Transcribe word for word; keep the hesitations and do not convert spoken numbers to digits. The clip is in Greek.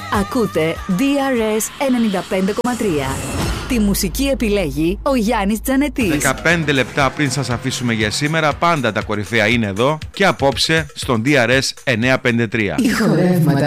Ακούτε ντι αρ ες ενενήντα πέντε κόμμα τρία. Τη μουσική επιλέγει ο Γιάννης Τζανετής. δεκαπέντε λεπτά πριν σας αφήσουμε για σήμερα, πάντα τα κορυφαία είναι εδώ και απόψε στον ντι αρ ες εννιακόσια πενήντα τρία. Ηχορεύματα